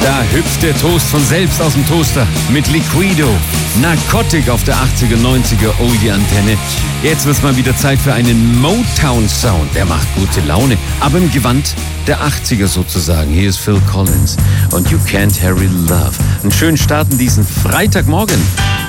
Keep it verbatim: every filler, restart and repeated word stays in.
Da hüpft der Toast von selbst aus dem Toaster mit Liquido. Narcotic auf der achtziger, neunziger Oldie-Antenne. Jetzt wird's mal wieder Zeit für einen Motown-Sound. Der macht gute Laune, aber im Gewand der achtziger sozusagen. Hier ist Phil Collins und You Can't Hurry Love. Einen schönen Start in diesen Freitagmorgen.